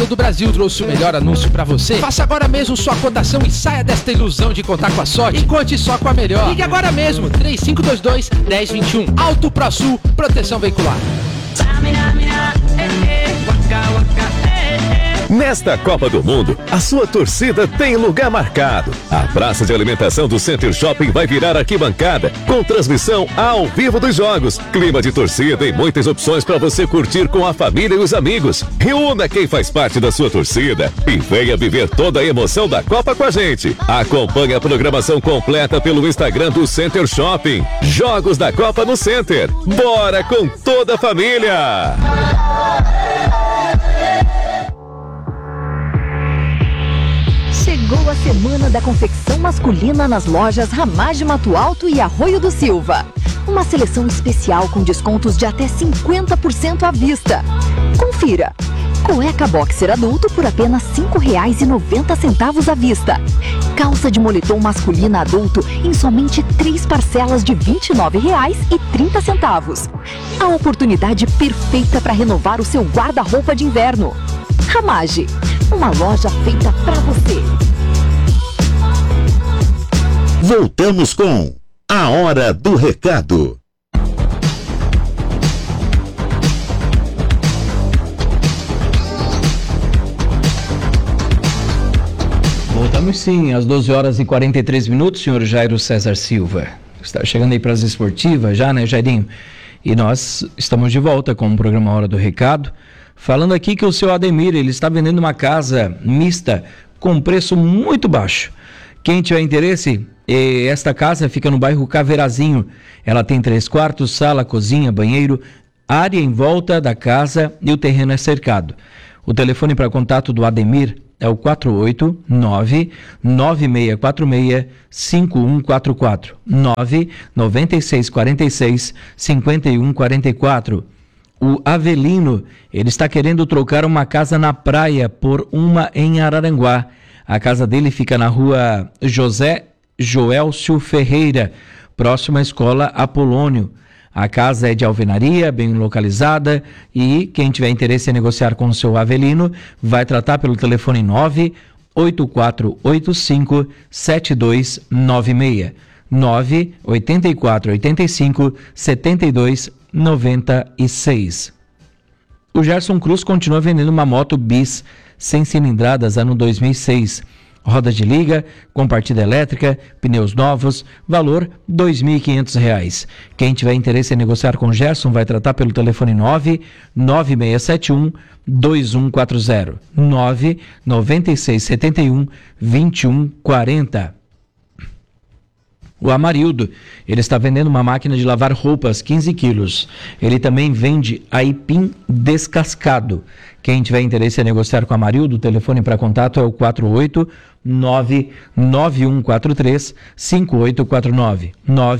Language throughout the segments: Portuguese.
do Brasil trouxe o melhor anúncio pra você. Faça agora mesmo sua cotação e saia desta ilusão de contar com a sorte. E conte só com a melhor. Ligue agora mesmo, 3522-1021. Auto ProSul, proteção veicular. Nesta Copa do Mundo, a sua torcida tem lugar marcado. A praça de alimentação do Center Shopping vai virar arquibancada, com transmissão ao vivo dos jogos, clima de torcida e muitas opções para você curtir com a família e os amigos. Reúna quem faz parte da sua torcida e venha viver toda a emoção da Copa com a gente. Acompanhe a programação completa pelo Instagram do Center Shopping. Jogos da Copa no Center. Bora com toda a família! Chegou a semana da confecção masculina nas lojas Ramage Mato Alto e Arroio do Silva. Uma seleção especial com descontos de até 50% à vista. Confira. Cueca boxer adulto por apenas R$ 5,90 à vista. Calça de moletom masculina adulto em somente 3 parcelas de R$ 29,30. A oportunidade perfeita para renovar o seu guarda-roupa de inverno. Ramage, uma loja feita para você. Voltamos com A Hora do Recado. Voltamos sim, às 12h43, senhor Jairo César Silva. Está chegando aí para as esportivas já, né, Jairinho? E nós estamos de volta com o programa Hora do Recado. Falando aqui que o seu Ademir, ele está vendendo uma casa mista com preço muito baixo. Quem tiver interesse, esta casa fica no bairro Caveirazinho. Ela tem 3 quartos, sala, cozinha, banheiro, área em volta da casa e o terreno é cercado. O telefone para contato do Ademir é o 489-9646-5144, 99646-5144. O Avelino, ele está querendo trocar uma casa na praia por uma em Araranguá. A casa dele fica na rua José Joelcio Ferreira, próxima à escola Apolônio. A casa é de alvenaria, bem localizada, e quem tiver interesse em negociar com o seu Avelino, vai tratar pelo telefone 98485-7296, 98485-7296. O Gerson Cruz continua vendendo uma moto bis 100 cilindradas ano 2006. Roda de liga, com partida elétrica, pneus novos, valor R$ 2.500. Quem tiver interesse em negociar com o Gerson vai tratar pelo telefone 99671-2140, 99671-2140. O Amarildo, ele está vendendo uma máquina de lavar roupas 15 quilos. Ele também vende aipim descascado. Quem tiver interesse em negociar com o Amarildo, o telefone para contato é o 489-9143-5849,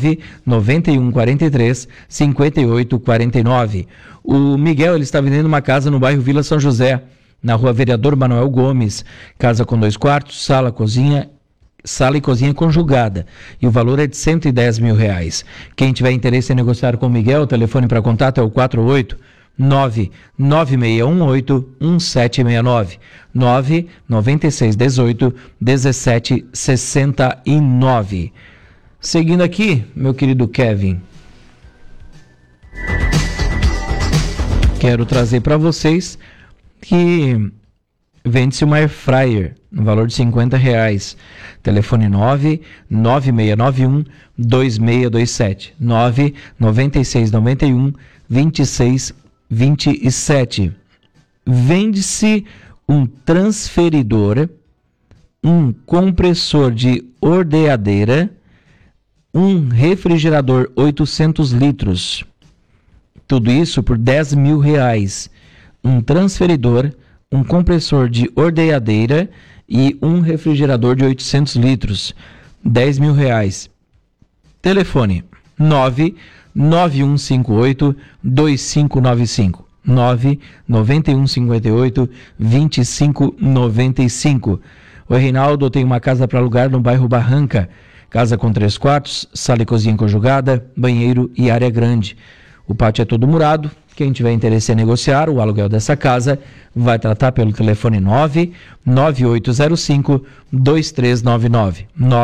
99143-5849. O Miguel, ele está vendendo uma casa no bairro Vila São José, na rua Vereador Manuel Gomes. Casa com 2 quartos, sala e cozinha conjugada, e o valor é de R$110 mil. Quem tiver interesse em negociar com o Miguel, o telefone para contato é o 489-9618-1769, 99618-1769. Seguindo aqui, meu querido Kevin, quero trazer para vocês que vende-se uma Air Fryer no valor de R$50. Telefone 99691-2627, 99691-2627. Vende-se um transferidor, um compressor de ordeadeira, um refrigerador 800 litros. Tudo isso por R$10 mil. Um transferidor, um compressor de ordeadeira e um refrigerador de 800 litros, R$10 mil. Telefone 99158-2595, 99158-2595. O Reinaldo tem uma casa para alugar no bairro Barranca. Casa com 3 quartos, sala e cozinha conjugada, banheiro e área grande. O pátio é todo murado. Quem tiver interesse em negociar o aluguel dessa casa, vai tratar pelo telefone 99805-2399.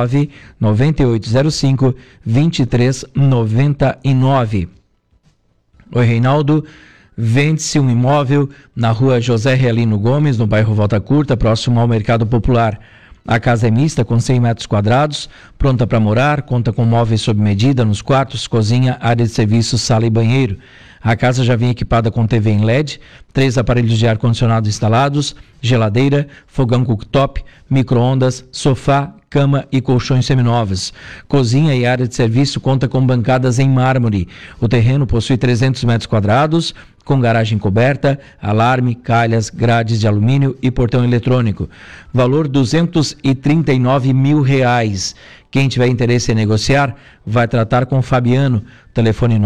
99805-2399. Oi, Reinaldo. Vende-se um imóvel na rua José Realino Gomes, no bairro Volta Curta, próximo ao Mercado Popular. A casa é mista, com 100 metros quadrados, pronta para morar, conta com móveis sob medida nos quartos, cozinha, área de serviço, sala e banheiro. A casa já vem equipada com TV em LED, 3 aparelhos de ar-condicionado instalados, geladeira, fogão cooktop, micro-ondas, sofá, cama e colchões seminovos. Cozinha e área de serviço conta com bancadas em mármore. O terreno possui 300 metros quadrados, com garagem coberta, alarme, calhas, grades de alumínio e portão eletrônico. Valor R$239 mil. Quem tiver interesse em negociar, vai tratar com o Fabiano. Telefone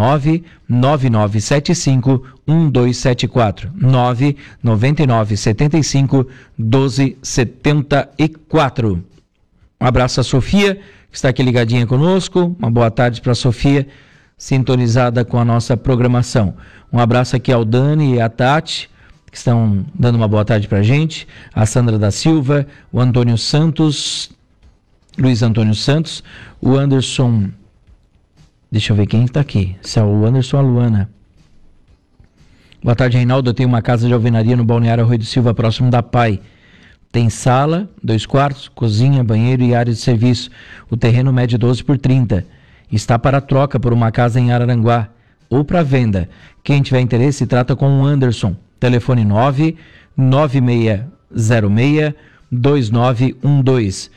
99975-1274. 99975-1274. Um abraço a Sofia, que está aqui ligadinha conosco. Uma boa tarde para a Sofia, sintonizada com a nossa programação. Um abraço aqui ao Dani e à Tati, que estão dando uma boa tarde para a gente. A Sandra da Silva, o Antônio Santos, Luiz Antônio Santos, o Anderson, deixa eu ver quem está aqui, se é o Anderson ou a Luana. Boa tarde, Reinaldo. Eu tenho uma casa de alvenaria no Balneário Arroio do Silva, próximo da PAI. Tem sala, 2 quartos, cozinha, banheiro e área de serviço. O terreno mede 12 por 30. Está para troca por uma casa em Araranguá ou para venda. Quem tiver interesse, trata com o Anderson. Telefone 99606-2912.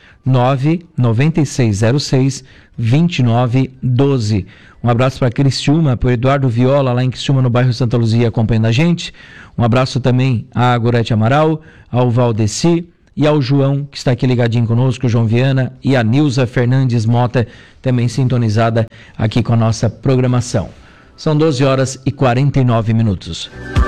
99606-2912. Um abraço para Criciúma, para o Eduardo Viola, lá em Criciúma, no bairro Santa Luzia, acompanhando a gente. Um abraço também à Gorete Amaral, ao Valdeci e ao João, que está aqui ligadinho conosco, o João Viana, e a Nilza Fernandes Mota, também sintonizada aqui com a nossa programação. São 12 horas e 49 minutos.